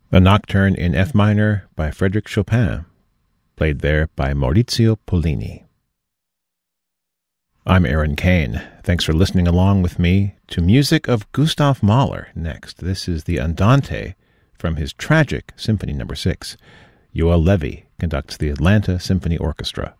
A Nocturne in F minor by Frédéric Chopin, played there by Maurizio Pollini. I'm Aaron Kane. Thanks for listening along with me to music of Gustav Mahler next. This is the Andante from his tragic Symphony No. 6. Yoel Levy conducts the Atlanta Symphony Orchestra.